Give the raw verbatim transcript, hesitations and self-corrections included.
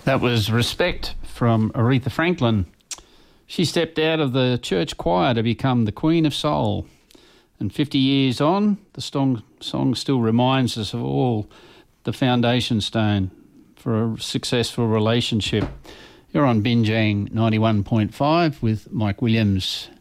That was Respect from Aretha Franklin. She stepped out of the church choir to become the Queen of Soul. And fifty years on, the song, song still reminds us of all the foundation stone for a successful relationship. You're on Binjang ninety-one point five with Mike Williams.